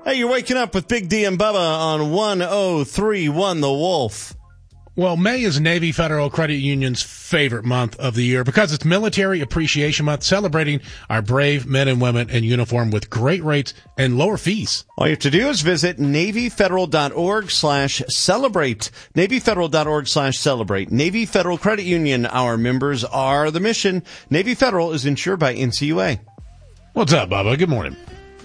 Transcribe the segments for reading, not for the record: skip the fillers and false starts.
Hey, you're waking up with Big D and Bubba on 103.1 The Wolf. Well, May is Navy Federal Credit Union's favorite month of the year because it's Military Appreciation Month, celebrating our brave men and women in uniform with great rates and lower fees. All you have to do is visit NavyFederal.org/celebrate. NavyFederal.org/celebrate. Navy Federal Credit Union. Our members are the mission. Navy Federal is insured by NCUA. What's up, Bubba? Good morning.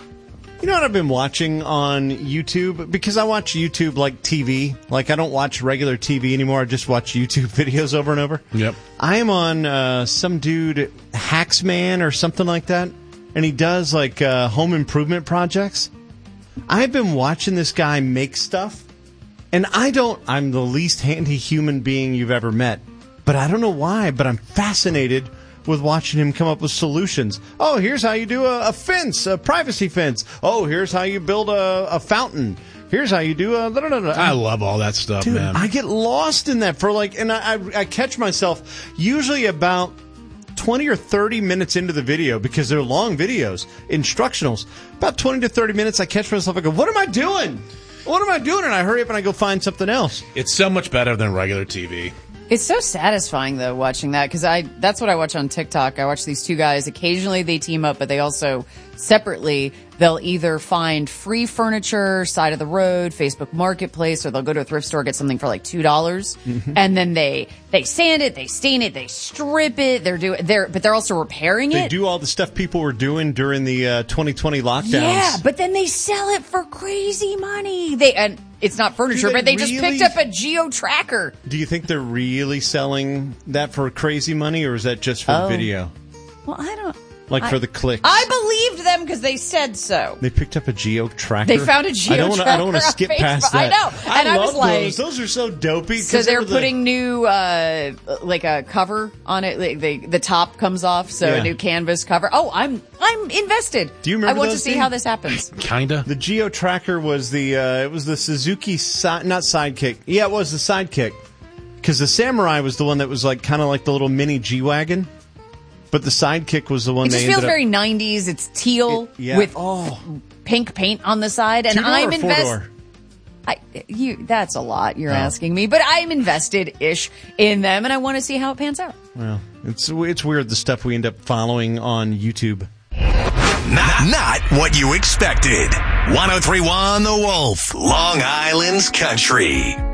You know what I've been watching on YouTube? Because I watch YouTube like TV. Like, I don't watch regular TV anymore. I just watch YouTube videos over and over. Yep. I am on some dude, Hacksman or something like that. And he does, like, home improvement projects. I've been watching this guy make stuff. And I'm the least handy human being you've ever met. But I don't know why, but I'm fascinated with watching him come up with solutions. Oh, here's how you do a fence, a privacy fence. Oh, here's how you build a fountain. Here's how you do a... I love all that stuff, dude, man. I get lost in that and I catch myself usually about 20 or 30 minutes into the video, because they're long videos, instructionals. About 20 to 30 minutes, I catch myself, I go, what am I doing? What am I doing? And I hurry up and I go find something else. It's so much better than regular TV. It's so satisfying, though, watching that, because that's what I watch on TikTok. I watch these two guys. Occasionally they team up, but they also, separately, they'll either find free furniture, side of the road, Facebook Marketplace, or they'll go to a thrift store, get something for like $2. Mm-hmm. And then they sand it, they stain it, they strip it, but they're also repairing it. They do all the stuff people were doing during the 2020 lockdowns. Yeah, but then they sell it for crazy money. And it's not furniture, but they just picked up a geo-tracker. Do you think they're really selling that for crazy money, or is that just for the video? Well, I don't... for the clicks. I believed them because they said so. They picked up a geo-tracker? They found a geo-tracker. I don't want to skip past that. I know. And I was like... Those are so dopey. So they're putting new, like a cover on it. The top comes off, so a new canvas cover. Oh, I'm invested. Do you remember I want those to see how this happens. Kinda. The geo-tracker was it was the Suzuki, not Sidekick. Yeah, it was the Sidekick. Because the Samurai was the one that was like kind of like the little mini G-Wagon. But the Sidekick was the one it just feels very 90s. It's teal with pink paint on the side. And I'm invested. That's a lot you're asking me. But I'm invested-ish in them, and I want to see how it pans out. Well, it's weird, the stuff we end up following on YouTube. Not what you expected. 103.1 The Wolf, Long Island's Country.